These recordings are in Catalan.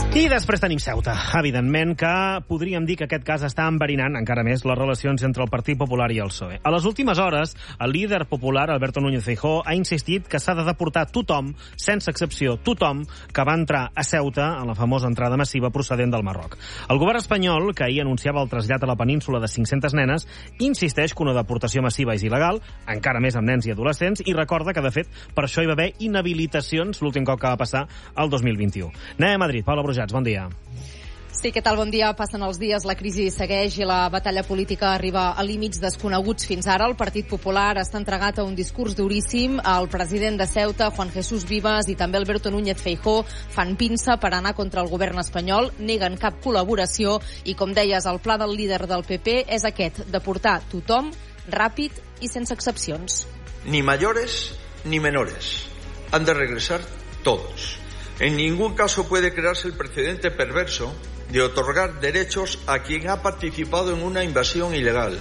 I després tenim Ceuta. Evidentment que podríem dir que aquest cas està enverinant encara més les relacions entre el Partit Popular i el PSOE. A les últimes hores, el líder popular, Alberto Núñez Feijóo, ha insistit que s'ha de deportar tothom, sense excepció, tothom que va entrar a Ceuta en la famosa entrada massiva procedent del Marroc. El govern espanyol, que ahir anunciava el trasllat a la península de 500 nenes, insisteix que una deportació massiva és il·legal, encara més amb nens i adolescents, i recorda que, de fet, per això hi va haver inhabilitacions l'últim cop que va passar el 2021. Anem a Madrid. Paula Brujats, bon dia. Sí, què tal? Bon dia. Passen els dies, la crisi segueix i la batalla política arriba a límits desconeguts fins ara. El Partit Popular està entregat a un discurs duríssim. El president de Ceuta, Juan Jesús Vivas, i també Alberto Núñez Feijóo fan pinça per anar contra el govern espanyol, neguen cap col·laboració i, com deies, el pla del líder del PP és aquest, deportar tothom, ràpid i sense excepcions. Ni mayores ni menores. Han de regresar todos. En ningún caso puede crearse el precedente perverso de otorgar derechos a quien ha participado en una invasión ilegal.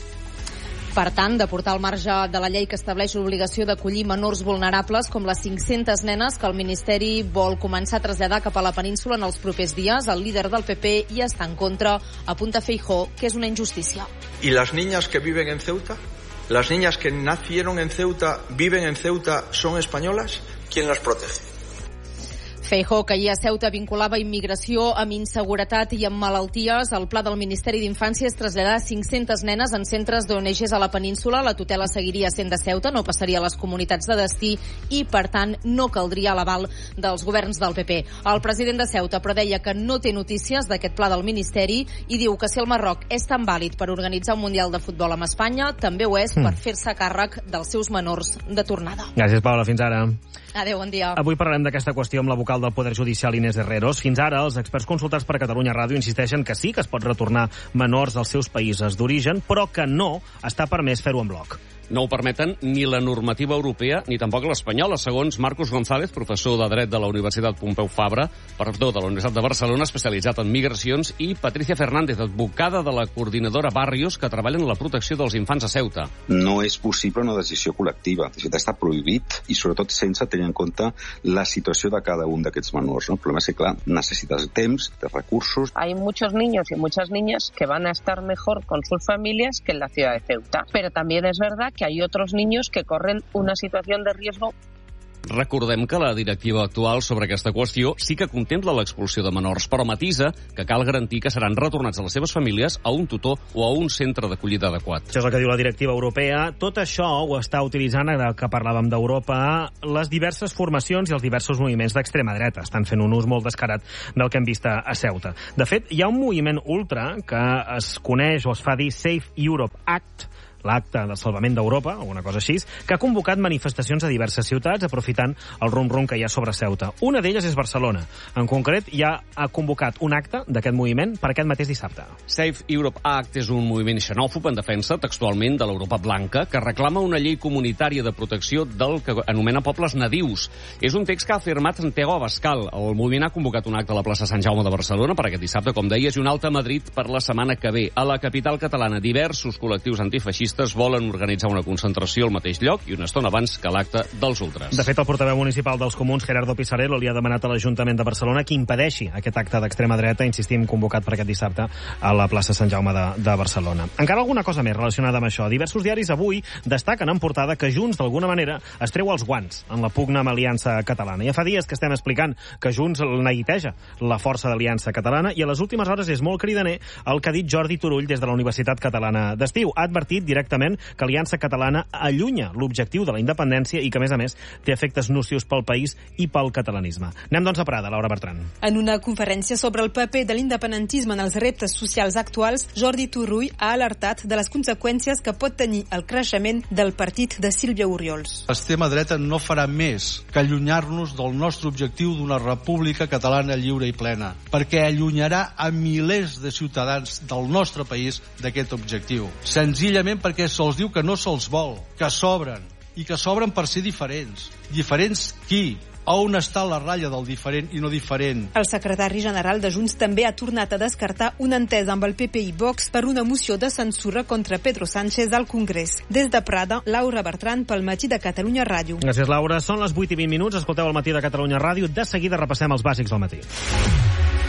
Per tant, deportar al marge de la llei que estableix l'obligació d'acollir menors vulnerables com les 500 nenes que el Ministeri vol començar a traslladar cap a la península en els propers dies. El líder del PP hi està en contra, apunta Feijóo, que és una injustícia. ¿Y las niñas que viven en Ceuta? ¿Las niñas que nacieron en Ceuta, viven en Ceuta, son españolas? ¿Quién las protege? Feijóo, que ahir a Ceuta vinculava immigració amb inseguretat i amb malalties. El pla del Ministeri d'Infància és traslladar 500 nenes en centres d'ONGs a la península. La tutela seguiria sent de Ceuta, no passaria a les comunitats de destí i, per tant, no caldria l'aval dels governs del PP. El president de Ceuta però deia que no té notícies d'aquest pla del Ministeri i diu que si el Marroc és tan vàlid per organitzar un Mundial de Futbol amb Espanya, també ho és per fer-se càrrec dels seus menors de tornada. Gràcies, Paula. Fins ara. Adéu, bon dia. Avui parlarem d'aquesta qüestió amb la vocal del Poder Judicial, Inés Herreros. Fins ara, els experts consultats per Catalunya Ràdio insisteixen que sí que es pot retornar menors als seus països d'origen, però que no està permès fer-ho en bloc. No ho permeten ni la normativa europea ni tampoc l'espanyola, segons Marcos González, professor de Dret de la Universitat Pompeu Fabra, de la Universitat de Barcelona, especialitzat en migracions, i Patricia Fernández, advocada de la coordinadora Barrios, que treballa en la protecció dels infants a Ceuta. No és possible una decisió col·lectiva. De fet, està prohibit i, sobretot, sense tenir en compte la situació de cada un d'aquests menors. El problema és que, clar, necessites temps, de recursos. Hay muchos niños y muchas niñas que van a estar mejor con sus familias que en la ciudad de Ceuta. Pero también es verdad que hay otros niños que corren una situación de riesgo. Recordem que la directiva actual sobre aquesta qüestió sí que contempla l'expulsió de menors, però matisa que cal garantir que seran retornats a les seves famílies, a un tutor o a un centre d'acollida adequat. Això és el que diu la directiva europea. Tot això ho està utilitzant, ara que parlàvem d'Europa, les diverses formacions i els diversos moviments d'extrema dreta. Estan fent un ús molt descarat del que hem vist a Ceuta. De fet, hi ha un moviment ultra que es coneix o es fa dir Safe Europe Act, l'acte de salvament d'Europa, o una cosa així, que ha convocat manifestacions a diverses ciutats aprofitant el rum-rum que hi ha sobre Ceuta. Una d'elles és Barcelona. En concret, ja ha convocat un acte d'aquest moviment per aquest mateix dissabte. Safe Europe Act és un moviment xenòfob en defensa, textualment, de l'Europa blanca, que reclama una llei comunitària de protecció del que anomena pobles nadius. És un text que ha afirmat Santiago Abascal. El moviment ha convocat un acte a la plaça Sant Jaume de Barcelona per aquest dissabte, com deies, i un altre a Madrid per la setmana que ve. A la capital catalana, diversos col·lectius antifeixistes volen organitzar una concentració al mateix lloc i una estona abans que l'acte dels ultras. De fet, el portaveu municipal dels Comuns, Gerardo Pisarello, li ha demanat a l'Ajuntament de Barcelona que impedeixi aquest acte d'extrema dreta, insistim, convocat per aquest dissabte a la plaça Sant Jaume de Barcelona. Encara alguna cosa més relacionada amb això. Diversos diaris avui destaquen en portada que Junts, d'alguna manera, es treu els guants en la pugna amb Aliança Catalana. Ja fa dies que estem explicant que Junts neguiteja la força d'Aliança Catalana i a les últimes hores és molt cridaner el que ha dit Jordi Turull des de la Universitat Catalana d'Estiu. Ha advertit directament que Aliança Catalana allunya l'objectiu de la independència i que, a més, té efectes nocius pel país i pel catalanisme. Anem, doncs, a Prada, Laura Bertran. En una conferència sobre el paper de l'independentisme en els reptes socials actuals, Jordi Turull ha alertat de les conseqüències que pot tenir el creixement del partit de Sílvia Oriols. L'extrema dreta no farà més que allunyar-nos del nostre objectiu d'una república catalana lliure i plena, perquè allunyarà a milers de ciutadans del nostre país d'aquest objectiu. Senzillament perquè se'ls diu que no se'ls vol, que sobren, i que sobren per ser diferents. Diferents qui? On està la ratlla del diferent i no diferent? El secretari general de Junts també ha tornat a descartar una entesa amb el PP i Vox per una moció de censura contra Pedro Sánchez al Congrés. Des de Prada, Laura Bertran pel Matí de Catalunya Ràdio. Gràcies, Laura. Són les 8:20. Escolteu el Matí de Catalunya Ràdio. De seguida repassem els bàsics del matí.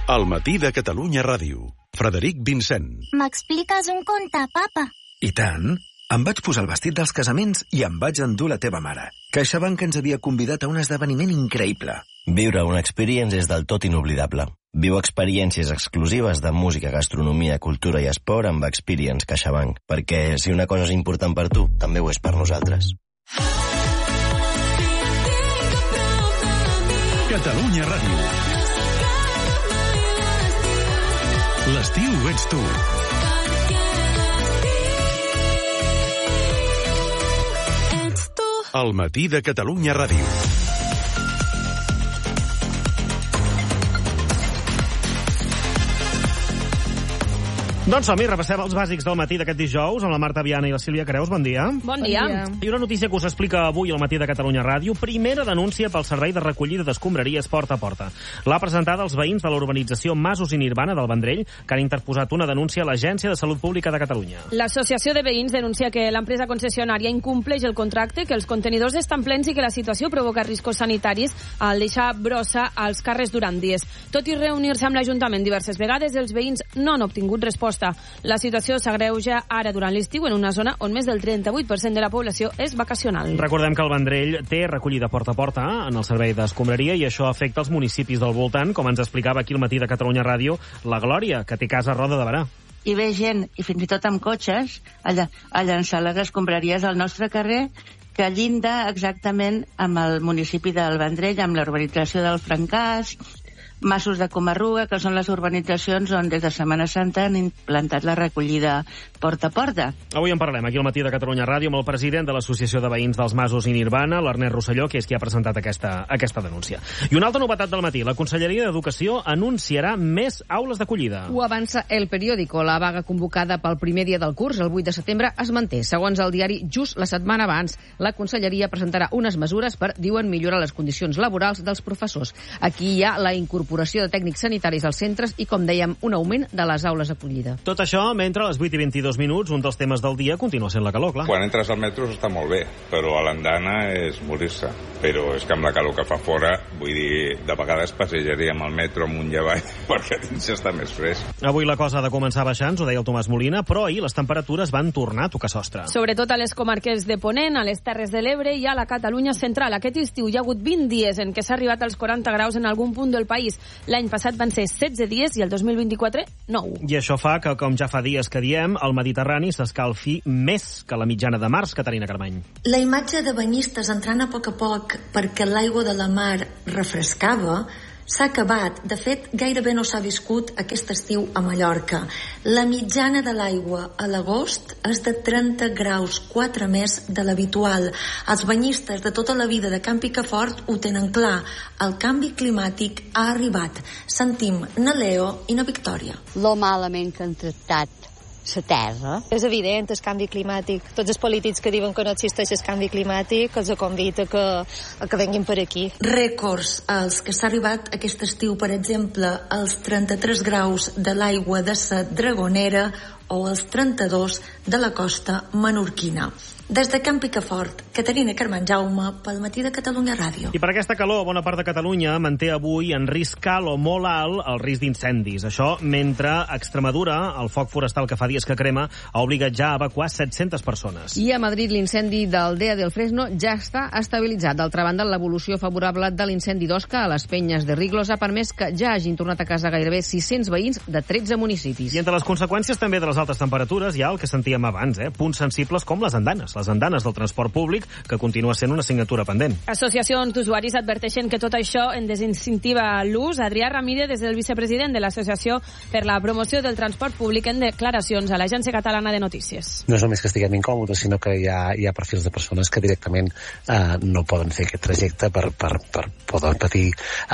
Al matí de Catalunya Ràdio. Frederic Vincent. M'expliques un conte, papa? I tant. Em vaig posar el vestit dels casaments i em vaig endur la teva mare. CaixaBank ens havia convidat a un esdeveniment increïble. Viure una experience és del tot inoblidable. Viu experiències exclusives de música, gastronomia, cultura i esport amb Experience CaixaBank. Perquè si una cosa és important per tu, també ho és per nosaltres. Catalunya Ràdio. L'estiu ets tu. Al matí de Catalunya Ràdio. Doncs som-hi, repassem els bàsics del matí d'aquest dijous amb la Marta Viana i la Sílvia Creus. Bon dia. Bon dia. I una notícia que us explica avui al matí de Catalunya Ràdio. Primera denúncia pel servei de recollida d'escombraries porta a porta. L'ha presentada els veïns de la urbanització Masos i Nirvana del Vendrell, que han interposat una denúncia a l'Agència de Salut Pública de Catalunya. L'associació de veïns denuncia que l'empresa concessionària incompleix el contracte, que els contenidors estan plens i que la situació provoca riscos sanitaris al deixar brossa als carrers durant dies. Tot i reunir-se amb l'Ajuntament diverses vegades, els veïns no han obtingut resposta. La situació s'agreuja ara durant l'estiu en una zona on més del 38% de la població és vacacional. Recordem que el Vendrell té recollida porta a porta en el servei d'escombraria i això afecta els municipis del voltant, com ens explicava aquí al matí de Catalunya Ràdio la Glòria, que té casa a Roda de Berà. Hi ve gent, i fins i tot amb cotxes, a llançar les escombraries al nostre carrer, que llinda exactament amb el municipi del Vendrell, amb la urbanització del Francàs, Masos de Comarruga, que són les urbanitzacions on des de Setmana Santa han implantat la recollida porta a porta. Avui en parlem aquí al matí de Catalunya Ràdio amb el president de l'Associació de Veïns dels Masos i Nirvana, l'Ernest Rosselló, que és qui ha presentat aquesta denúncia. I una altra novetat del matí, la Conselleria d'Educació anunciarà més aules d'acollida. Ho avança El Periódico. La vaga convocada pel primer dia del curs, el 8 de setembre, es manté. Segons el diari, just la setmana abans, la Conselleria presentarà unes mesures per, diuen, millorar les condicions laborals dels professors. Aquí hi ha la incorporació de tècnics sanitaris als centres i, com dèiem, un augment de les aules d'acollida. Tot això mentre a les 8 i 22 minuts un dels temes del dia continua sent la calor, clar. Quan entres al metro està molt bé, però a l'andana és morir-se. Però és que amb la calor que fa fora, vull dir, de vegades passejaríem al metro amunt i avall perquè dins està més fresc. Avui la cosa ha de començar baixant, ho deia el Tomàs Molina, però ahir les temperatures van tornar a tocar sostre. Sobretot a les comarques de Ponent, a les Terres de l'Ebre i a la Catalunya central. Aquest estiu hi ha hagut 20 dies en què s'ha arribat als 40 graus en algun punt del país. L'any passat van ser 16 dies i el 2024, 9. I això fa que, com ja fa dies que diem, el Mediterrani s'escalfi més que la mitjana de març, Caterina Carmany. La imatge de banyistes entrant a poc perquè l'aigua de la mar refrescava s'ha acabat. De fet, gairebé no s'ha viscut aquest estiu a Mallorca. La mitjana de l'aigua a l'agost és de 30 graus, 4 més de l'habitual. Els banyistes de tota la vida de Camp Picafort ho tenen clar. El canvi climàtic ha arribat. Sentim na Leo i na Victòria. Lo malament que han tractat la terra. És evident el canvi climàtic. Tots els polítics que diuen que no existeix el canvi climàtic els convida que venguin per aquí. Rècords als que s'ha arribat aquest estiu, per exemple, als 33 graus de l'aigua de sa Dragonera o als 32 de la costa menorquina. Des de Camp Picafort, Caterina Carmen Jaume, pel matí de Catalunya Ràdio. I per aquesta calor, bona part de Catalunya manté avui en risc alt o molt alt el risc d'incendis. Això mentre Extremadura, el foc forestal que fa dies que crema, ha obligat ja a evacuar 700 persones. I a Madrid l'incendi d'Aldea del Fresno ja està estabilitzat. D'altra banda, l'evolució favorable de l'incendi d'Osca a les Penyes de Riglos ha permès que ja hagin tornat a casa gairebé 600 veïns de 13 municipis. I entre les conseqüències també de les altes temperatures hi ha el que sentíem abans, punts sensibles com les andanes del transport públic, que continua sent una assignatura pendent. Associacions d'usuaris adverteixen que tot això en desincentiva l'ús. Adrià Ramírez és el vicepresident de l'Associació per la Promoció del Transport Públic en declaracions a l'Agència Catalana de Notícies. No és només que estiguem incòmodes, sinó que hi ha perfils de persones que directament no poden fer aquest trajecte per poder patir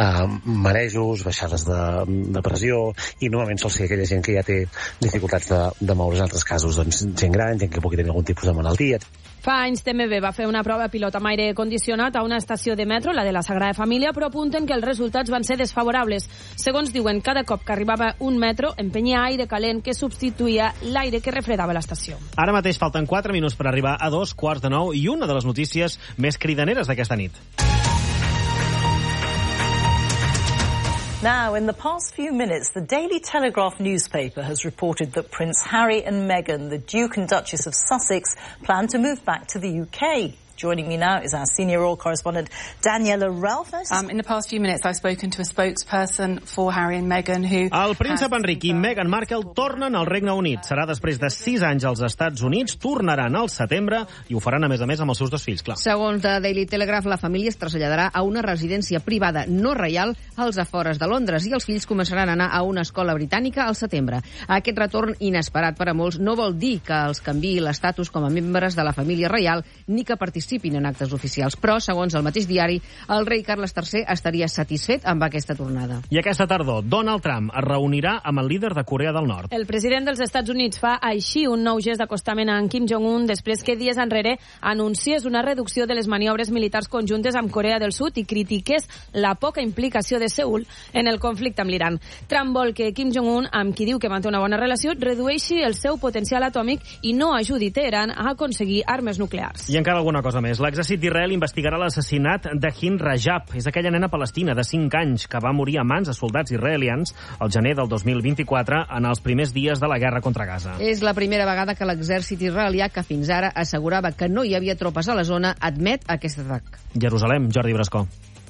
marejos, baixades de pressió, i normalment sol ser aquella gent que ja té dificultats de moure's. En altres casos, doncs, gent gran, gent que pugui tenir algun tipus de malaltia. Fa anys TMB va fer una prova pilot amb aire condicionat a una estació de metro, la de la Sagrada Família, però apunten que els resultats van ser desfavorables. Segons diuen, cada cop que arribava un metro empenyia aire calent que substituïa l'aire que refredava l'estació. Ara mateix falten 4 minuts per arribar a 8:45 i una de les notícies més cridaneres d'aquesta nit. Now, in the past few minutes, the Daily Telegraph newspaper has reported that Prince Harry and Meghan, the Duke and Duchess of Sussex, plan to move back to the UK. Joining me now is our senior royal correspondent, Daniela Ralph. In the past few minutes, I've spoken to a spokesperson for Harry and Meghan who... El príncep Enric i Meghan Markle tornen al Regne Unit. Serà després de 6 anys als Estats Units, tornaran al setembre i ho faran, a més, amb els seus 2 fills, clar. Segons The Daily Telegraph, la família es traslladarà a una residència privada no reial als afores de Londres i els fills començaran a anar a una escola britànica al setembre. Aquest retorn inesperat per a molts no vol dir que els canviï l'estatus com a membres de la família reial ni que participin en actes oficials, però, segons el mateix diari, el rei Carles III estaria satisfet amb aquesta tornada. I aquesta tardor, Donald Trump es reunirà amb el líder de Corea del Nord. El president dels Estats Units fa així un nou gest d'acostament a en Kim Jong-un després que dies enrere anunciés una reducció de les maniobres militars conjuntes amb Corea del Sud i critiqués la poca implicació de Seul en el conflicte amb l'Iran. Trump vol que Kim Jong-un, amb qui diu que manté una bona relació, redueixi el seu potencial atòmic i no ajudi Teheran a aconseguir armes nuclears. I encara alguna cosa més. L'exèrcit d'Israel investigarà l'assassinat de Hind Rajab. És aquella nena palestina de 5 anys que va morir a mans de soldats israelians el gener del 2024 en els primers dies de la guerra contra Gaza. És la primera vegada que l'exèrcit israelià, que fins ara assegurava que no hi havia tropes a la zona, admet aquest atac. Jerusalem, Jordi Brascó.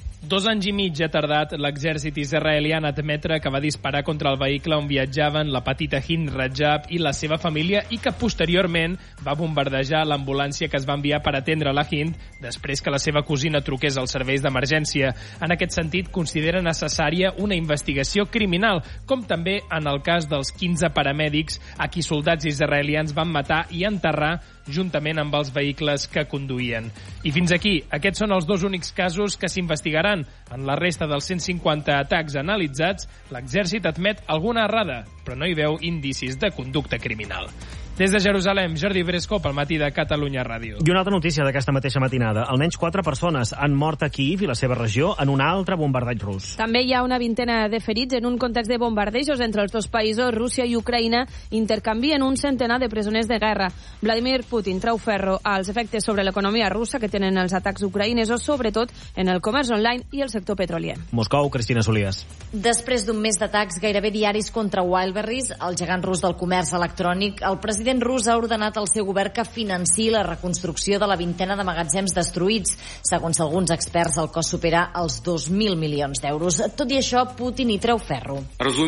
2 anys i mig ha tardat l'exèrcit israelià en admetre que va disparar contra el vehicle on viatjaven la petita Hind Rajab i la seva família i que posteriorment va bombardejar l'ambulància que es va enviar per atendre la Hind després que la seva cosina truqués als serveis d'emergència. En aquest sentit, considera necessària una investigació criminal, com també en el cas dels 15 paramèdics a qui soldats israelians van matar i enterrar juntament amb els vehicles que conduïen. I fins aquí, aquests són els 2 únics casos que s'investigaran. En la resta dels 150 atacs analitzats, l'exèrcit admet alguna errada, però no hi veu indicis de conducta criminal. Des de Jerusalem, Jordi Bresco pel Matí de Catalunya Ràdio. I una altra notícia d'aquesta mateixa matinada. Almenys 4 persones han mort a Kíiv i la seva regió en un altre bombardeig rus. També hi ha una vintena de ferits en un context de bombardejos entre els 2 països. Rússia i Ucraïna intercanvien un centenar de presoners de guerra. Vladimir Putin treu ferro als efectes sobre l'economia russa que tenen els atacs ucraïnesos, sobretot en el comerç online i el sector petrolier. Moscou, Cristina Solies. Després d'un mes d'atacs gairebé diaris contra Wildberries, el gegant rus del comerç electrònic, el president rus ha ordenat al seu govern que financiï la reconstrucció de la vintena de magatzems destruïts. Segons alguns experts, el cost supera els 2.000 milions d'euros. Tot i això, Putin hi treu ferro.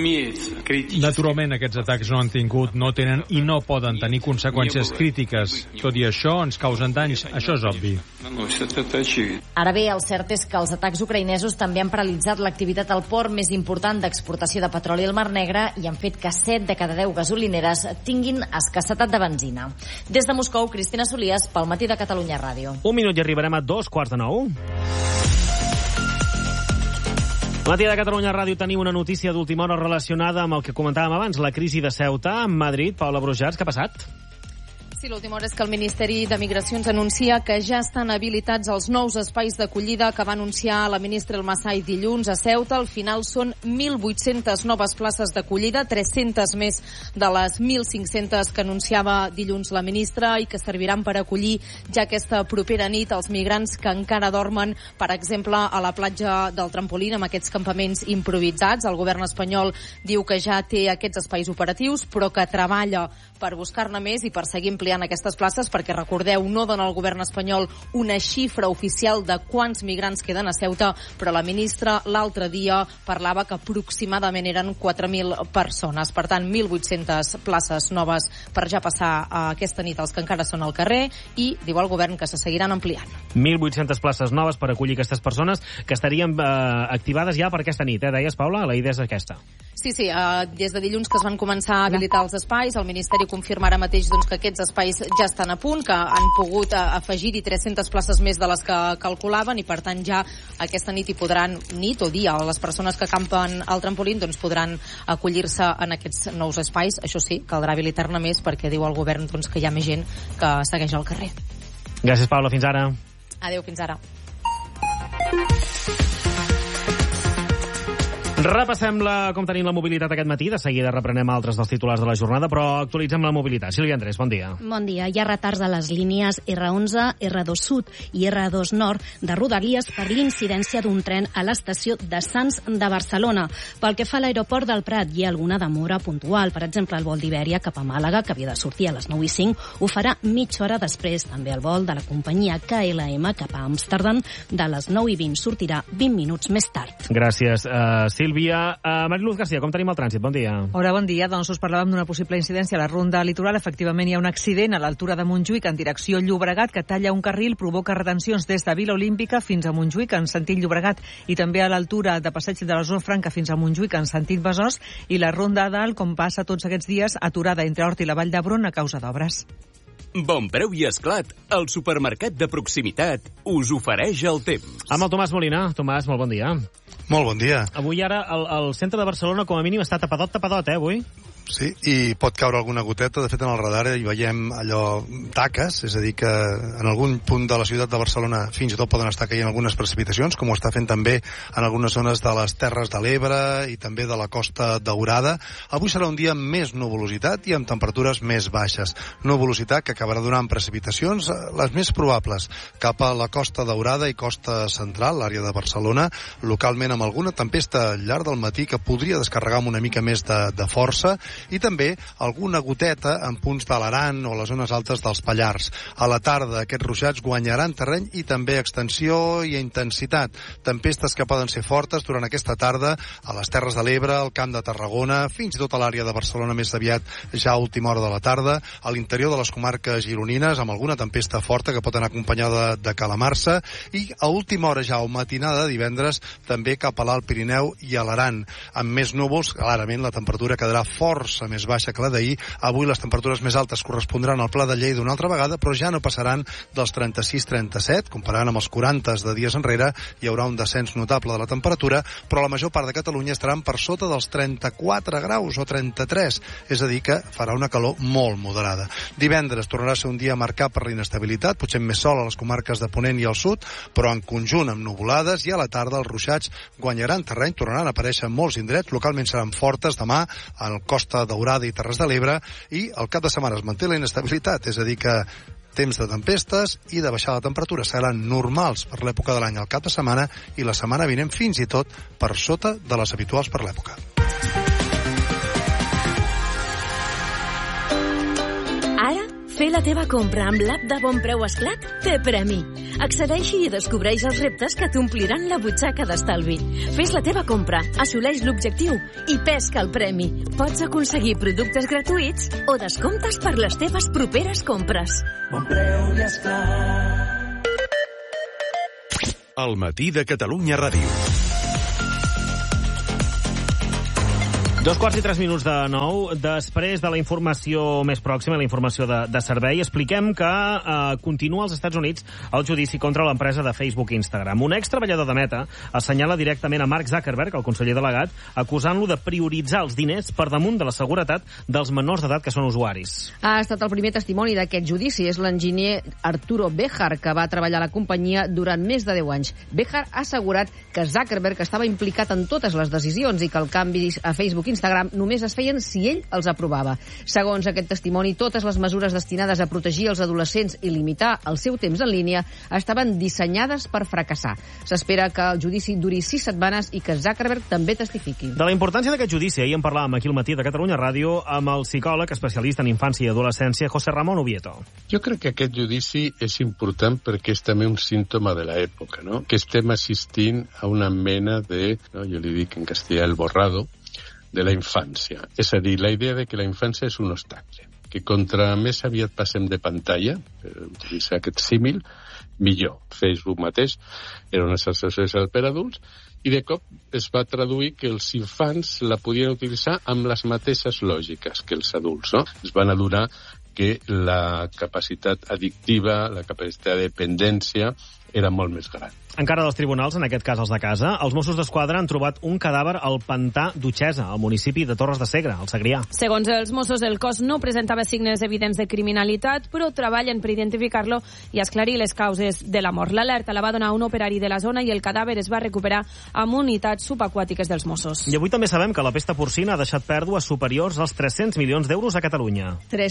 Naturalment, aquests atacs no han tingut, no tenen i no poden tenir conseqüències crítiques. Tot i això, ens causen danys. Això és obvi. Ara bé, el cert és que els atacs ucraïnesos també han paralitzat l'activitat al port més important d'exportació de petroli al Mar Negre i han fet que 7 de cada 10 gasolineres tinguin escassetat de benzina. Des de Moscou, Cristina Solies, pel Matí de Catalunya Ràdio. 1 minut i arribarem a 2:45. Matí de Catalunya Ràdio, tenim una notícia d'última hora relacionada amb el que comentàvem abans, la crisi de Ceuta, en Madrid. Paula Brujats, què ha passat? Sí, l'última hora és que el Ministeri de Migracions anuncia que ja estan habilitats els nous espais d'acollida que va anunciar la ministra El Massai dilluns a Ceuta. Al final són 1.800 noves places d'acollida, 300 més de les 1.500 que anunciava dilluns la ministra i que serviran per acollir ja aquesta propera nit els migrants que encara dormen, per exemple, a la platja del Trampolín amb aquests campaments improvisats. El govern espanyol diu que ja té aquests espais operatius, però que treballa per buscar-ne més i per seguir ampliant aquestes places, perquè recordeu, no dona el govern espanyol una xifra oficial de quants migrants queden a Ceuta, però la ministra l'altre dia parlava que aproximadament eren 4.000 persones. Per tant, 1.800 places noves per ja passar aquesta nit als que encara són al carrer i diu el govern que se seguiran ampliant. 1.800 places noves per acollir aquestes persones que estarien activades ja per aquesta nit, deies, Paula? La idea és aquesta. Sí, des de dilluns que es van començar a habilitar els espais, el Ministeri confirma ara mateix que aquests espais ja estan a punt, que han pogut afegir-hi 300 places més de les que calculaven i per tant ja aquesta nit hi podran, nit o dia, les persones que campen al trampolín podran acollir-se en aquests nous espais. Això sí, caldrà habilitar-ne més perquè diu el govern que hi ha més gent que segueix al carrer. Gràcies, Paula. Fins ara. Adéu, fins ara. Repassem com tenim la mobilitat aquest matí. De seguida reprenem altres dels titulars de la jornada, però actualitzem la mobilitat. Sílvia Andrés, bon dia. Bon dia. Hi ha retards a les línies R11, R2 Sud i R2 Nord de Rodalies per l'incidència d'un tren a l'estació de Sants de Barcelona. Pel que fa a l'aeroport del Prat, hi ha alguna demora puntual. Per exemple, el vol d'Ibèria cap a Màlaga, que havia de sortir a les 9:05, ho farà mitja hora després. També el vol de la companyia KLM cap a Amsterdam de les 9:20 sortirà 20 minuts més tard. Gràcies, Sílvia. Mariluz García, com tenim el trànsit? Bon dia. Hola, bon dia. Doncs us parlàvem d'una possible incidència a la ronda litoral. Efectivament, hi ha un accident a l'altura de Montjuïc en direcció Llobregat que talla un carril, provoca retencions des de Vila Olímpica fins a Montjuïc en sentit Llobregat i també a l'altura de Passeig de la Zona Franca fins a Montjuïc en sentit Besòs, i la ronda a dalt, com passa tots aquests dies, aturada entre Hort i la Vall d'Hebron a causa d'obres. Bon preu i esclat, el supermercat de proximitat us ofereix el temps. Amb el Tomàs Molina. Tomàs, molt bon dia. Molt bon dia. Avui ara el centre de Barcelona com a mínim està tapadot, avui? Sí, i pot caure alguna goteta. De fet, en el radar hi veiem allò taques, és a dir, que en algun punt de la ciutat de Barcelona fins i tot poden estar caient algunes precipitacions, com ho està fent també en algunes zones de les Terres de l'Ebre i també de la Costa Daurada. Avui serà un dia amb més nuvolositat i amb temperatures més baixes. Nuvolositat que acabarà donant precipitacions, les més probables, cap a la Costa Daurada i Costa Central, l'àrea de Barcelona, localment amb alguna tempesta al llarg del matí que podria descarregar amb una mica més de força, i també alguna goteta en punts de l'Aran o les zones altes dels Pallars. A la tarda aquests ruixats guanyaran terreny i també extensió i intensitat. Tempestes que poden ser fortes durant aquesta tarda a les Terres de l'Ebre, al Camp de Tarragona, fins i tot a l'àrea de Barcelona més aviat ja a última hora de la tarda, a l'interior de les comarques gironines amb alguna tempesta forta que pot anar acompanyada de calamarsa, i a última hora ja o matinada de divendres també cap a l'Alt Pirineu i a l'Aran. Amb més núvols, clarament la temperatura quedarà força més baixa que la d'ahir. Avui les temperatures més altes correspondran al Pla de Lleida una altra vegada, però ja no passaran dels 36-37, comparant amb els 40 de dies enrere. Hi haurà un descens notable de la temperatura, però la major part de Catalunya estaran per sota dels 34 graus o 33, és a dir que farà una calor molt moderada. Divendres tornarà a ser un dia marcat per la inestabilitat, potser més sol a les comarques de Ponent i al sud, però en conjunt amb nuvolades, i a la tarda els ruixats guanyaran terreny, tornaran a aparèixer en molts indrets, localment seran fortes demà al Costa Daurada i Terres de l'Ebre, i el cap de setmana es manté la inestabilitat, és a dir que temps de tempestes i de baixada de temperatura seran normals per l'època de l'any al cap de setmana, i la setmana vinent fins i tot per sota de les habituals per l'època. Ara, fer la teva compra amb l'app de Bon Preu Esclat té premi. Accedeixi i descobreix els reptes que t'ompliran la butxaca d'estalvi. Fes la teva compra, assoleix l'objectiu i pesca el premi. Pots aconseguir productes gratuïts o descomptes per les teves properes compres. Bon Preu i Esclat. El matí de Catalunya Ràdio. 2:03 de 9. Després de la informació més pròxima, la informació de servei, expliquem que continua als Estats Units el judici contra l'empresa de Facebook i Instagram. Un extreballador de Meta assenyala directament a Mark Zuckerberg, el conseller delegat, acusant-lo de prioritzar els diners per damunt de la seguretat dels menors d'edat que són usuaris. Ha estat el primer testimoni d'aquest judici. És l'enginyer Arturo Bejar, que va treballar a la companyia durant més de 10 anys. Bejar ha assegurat que Zuckerberg estava implicat en totes les decisions i que el canvi a Facebook i Instagram només es feien si ell els aprovava. Segons aquest testimoni, totes les mesures destinades a protegir els adolescents i limitar el seu temps en línia estaven dissenyades per fracassar. S'espera que el judici duri 6 setmanes i que Zuckerberg també testifiqui. De la importància d'aquest judici, ahir en parlàvem aquí al matí de Catalunya Ràdio amb el psicòleg especialista en infància i adolescència, José Ramón Oviedo. Jo crec que aquest judici és important perquè és també un símptoma de l'època, no? Que estem assistint a una mena de, no, jo li dic en castellà el borrado, de la infància. És a dir, la idea de que la infància és un obstacle, que contra més aviat passem de pantalla, per utilitzar aquest símil, millor. Facebook mateix era una xarxa social per adults i de cop es va traduir que els infants la podien utilitzar amb les mateixes lògiques que els adults, no? Es van adonar que la capacitat addictiva, la capacitat de dependència era molt més gran. Encara dels tribunals, en aquest cas els de casa, els Mossos d'Esquadra han trobat un cadàver al pantà d'Utxesa, al municipi de Torres de Segre, al Segrià. Segons els Mossos, el cos no presentava signes evidents de criminalitat, però treballen per identificar-lo i esclarir les causes de la mort. L'alerta la va donar un operari de la zona i el cadàver es va recuperar amb unitats subaquàtiques dels Mossos. I avui també sabem que la pesta porcina ha deixat pèrdues superiors als 300 milions d'euros a Catalunya.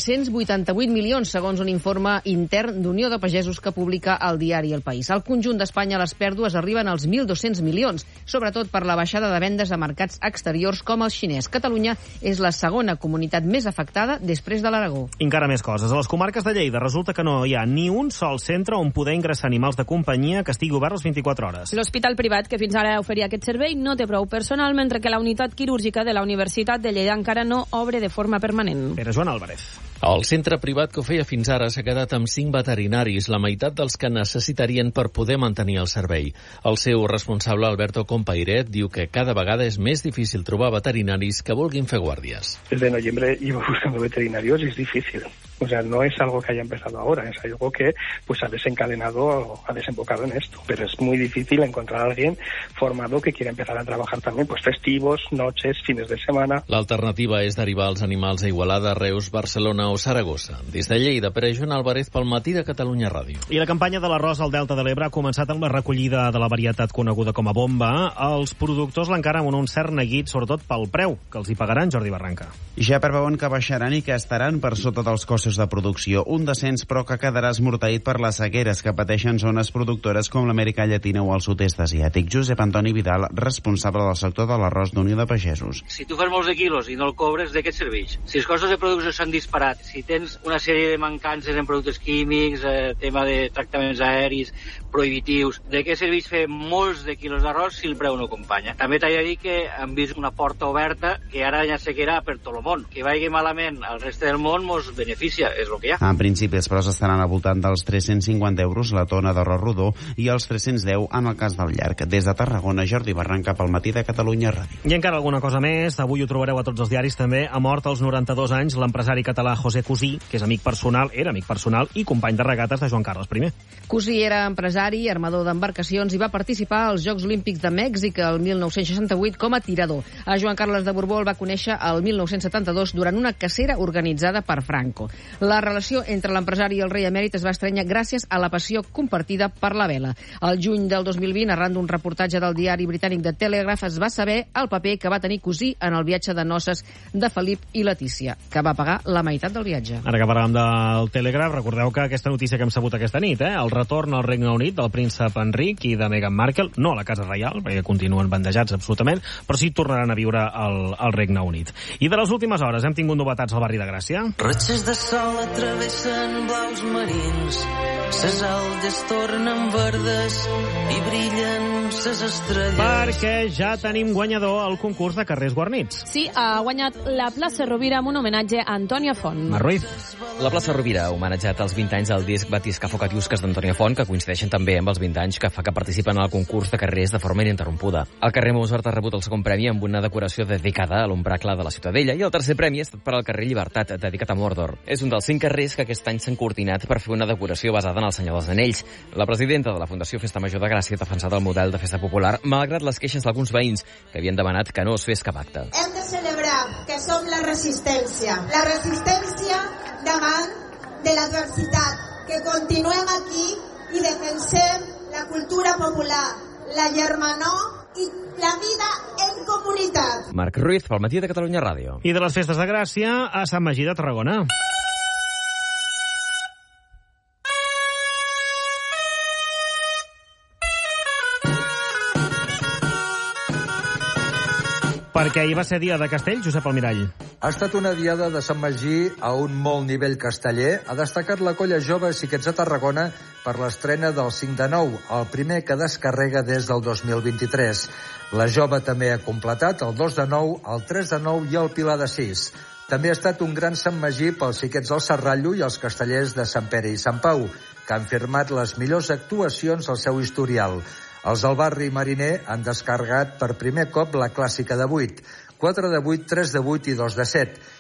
388 milions, segons un informe intern d'Unió de Pagesos que publica el diari El País. Al conjunt d'Espanya les pèrdues arriben als 1.200 milions, sobretot per la baixada de vendes a mercats exteriors com el xinès. Catalunya és la segona comunitat més afectada després de l'Aragó. Encara més coses. A les comarques de Lleida resulta que no hi ha ni un sol centre on poder ingressar animals de companyia que estigui obert les 24 hores. L'hospital privat que fins ara oferia aquest servei no té prou personal, mentre que la unitat quirúrgica de la Universitat de Lleida encara no obre de forma permanent. Pere Joan Álvarez. El centre privat que ho feia fins ara s'ha quedat amb 5 veterinaris, la meitat dels que necessitarien per poder mantenir el servei. El seu responsable, Alberto Compairet, diu que cada vegada és més difícil trobar veterinaris que vulguin fer guàrdies. Desde noviembre llevo buscando veterinarios y es difícil. O sea, no es algo que haya empezado ahora, es algo que pues ha desencadenado, ha desembocado en esto. Pero es muy difícil encontrar a alguien formado que quiera empezar a trabajar también, pues festivos, noches, fines de semana. L'alternativa és derivar els animals a Igualada, Reus, Barcelona o Saragossa. Des de Lleida, Pere Joan Álvarez pel Matí de Catalunya Ràdio. I la campanya de l'arròs al Delta de l'Ebre ha començat amb la recollida de la varietat coneguda com a bomba. Els productors l'encaren amb un cert neguit, sobretot pel preu, que els hi pagaran Jordi Barranca. Ja preveuen que baixaran i que estaran per sota dels costos de producció. Un descens, però, que quedarà esmorteït per les sequeres que pateixen zones productores com l'Amèrica Llatina o el sud-est asiàtic. Josep Antoni Vidal, responsable del sector de l'arròs d'Unió de Pagesos. Si tu fas molts de quilos i no el cobres, de què et serveix? Si els costos de producció s'han disparat, si tens una sèrie de mancances en productes químics, tema de tractaments aeris, prohibitius, de què serveix fer molts de quilos d'arròs si el preu no acompanya? També t'he de dir que hem vist una porta oberta que ara ja sequerà per tot el món. Que vagi malament al reste del món mos beneficia, és el que hi ha. En principi, els preus estaran al voltant dels 350 euros la tona d'arròs rodó i els 310 en el cas del llarg. Des de Tarragona, Jordi Barranca pel Matí de Catalunya Ràdio. I encara alguna cosa més, avui ho trobareu a tots els diaris també, ha mort als 92 anys l'empresari català José Cusí, que és amic personal, era amic personal i company de regates de Joan Carles I. Cusí era empresari, armador d'embarcacions i va participar als Jocs Olímpics de Mèxic el 1968 com a tirador. A Joan Carles de Borbó el va conèixer el 1972 durant una cacera organitzada per Franco. La relació entre l'empresari i el rei emèrit es va estrènyer gràcies a la passió compartida per la vela. Al juny del 2020, arran d'un reportatge del diari britànic de Telegraph, es va saber el paper que va tenir Cusí en el viatge de noces de Felip i Letícia, que va pagar la meitat del viatge. Ara que parlàvem del Telegraph, recordeu que aquesta notícia que hem sabut aquesta nit, el retorn al Regne Unit del príncep Enric i de Meghan Markle, no a la Casa Reial, perquè continuen bandejats absolutament, però sí tornaran a viure al Regne Unit. I de les últimes hores hem tingut novetats al barri de Gràcia. Rotxes de sol atravessen blaus marins, ses algues tornen verdes i brillen ses estrelles. Perquè ja tenim guanyador al concurs de carrers guarnits. Sí, ha guanyat la plaça Rovira amb un homenatge a Antònia Font. Mar Ruiz. La plaça Rovira ha homenatjat els 20 anys del disc Batisca Focatiusques d'Antònia Font, que coincideixen també amb els 20 anys que fa que participen al concurs de carrers de forma ininterrompuda. El carrer Mozart ha rebut el segon premi amb una decoració dedicada a l'ombracle de la Ciutadella i el tercer premi ha estat per al carrer Llibertat, dedicat a Mordor. És un dels 5 carrers que aquest any s'han coordinat per fer una decoració basada en el Senyor dels Anells. La presidenta de la Fundació Festa Major de Gràcia ha defensat el model de festa popular, malgrat les queixes d'alguns veïns que havien demanat que no es fes cap acte. Hem de celebrar que som la resistència davant de l'adversitat, que continuem aquí i defensem la cultura popular, la germanor i la vida en comunitat. Marc Ruiz, pel Matí de Catalunya Ràdio. I de les festes de Gràcia a Sant Magí de Tarragona. Perquè ahir va ser dia de castell, Josep Almirall. Ha estat una diada de Sant Magí a un molt nivell casteller. Ha destacat la colla jove Xiquets de Tarragona per l'estrena del 5 de 9, el primer que descarrega des del 2023. La jove també ha completat el 2 de 9, el 3 de 9 i el Pilar de 6. També ha estat un gran Sant Magí pels Xiquets del Serrallo i els castellers de Sant Pere i Sant Pau, que han firmat les millors actuacions al seu historial. Els del barri mariner han descarregat per primer cop la clàssica de 8, 4 de 8, 3 de 8 i 2 de 7.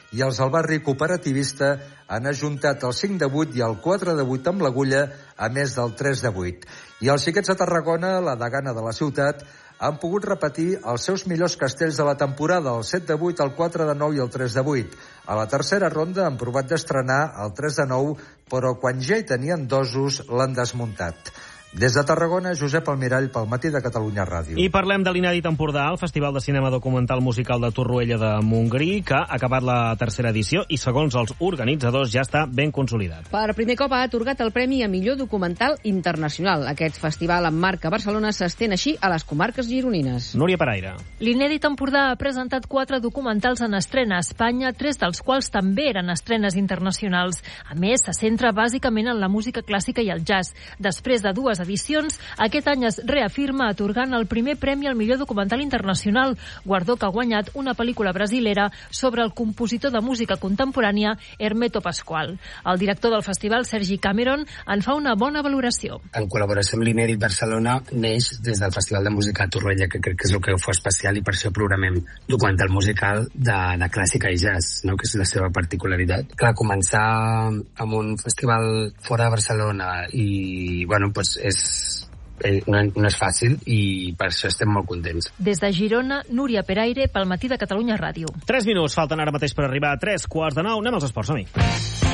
i els del barri cooperativista han ajuntat el 5 de 8 i el 4 de 8 amb l'agulla, a més del 3 de 8. I els xiquets de Tarragona, la degana de la ciutat, han pogut repetir els seus millors castells de la temporada, el 7 de 8, el 4 de 9 i el 3 de 8. A la tercera ronda han provat d'estrenar el 3 de 9, però quan ja hi tenien dosos l'han desmuntat. Des de Tarragona, Josep Almirall, pel Matí de Catalunya Ràdio. I parlem de l'Inèdit Empordà, el Festival de Cinema Documental Musical de Torroella de Montgrí, que ha acabat la tercera edició i, segons els organitzadors, ja està ben consolidat. Per primer cop ha atorgat el Premi a Millor Documental Internacional. Aquest festival en marca a Barcelona s'estén així a les comarques gironines. Núria Paraire. L'Inèdit Empordà ha presentat 4 documentals en estrena a Espanya, 3 dels quals també eren estrenes internacionals. A més, se centra bàsicament en la música clàssica i el jazz. Després de 2 edicions, aquest any es reafirma atorgant el primer premi al millor documental internacional, guardó que ha guanyat una pel·lícula brasilera sobre el compositor de música contemporània Hermeto Pascoal. El director del festival, Sergi Cameron, en fa una bona valoració. En col·laboració amb l'Inèdit Barcelona neix des del Festival de Música a Torroella, que crec que és el que ho fa especial, i per això programem documental musical de clàssica i jazz, no? Que és la seva particularitat. Clar, començar amb un festival fora de Barcelona i, bueno, pues no és fàcil i per això estem molt contents. Des de Girona, Núria Peraire, pel Matí de Catalunya Ràdio. 3 minuts falten ara mateix per arribar a 3:15. Anem als esports, som-hi.